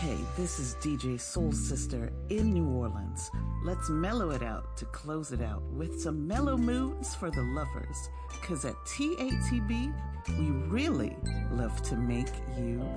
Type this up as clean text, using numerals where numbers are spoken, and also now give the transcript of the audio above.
Hey, this is DJ Soul Sister in New Orleans. Let's mellow it out to close it out with some mellow moods for the lovers. Cause at TATB, we really love to make you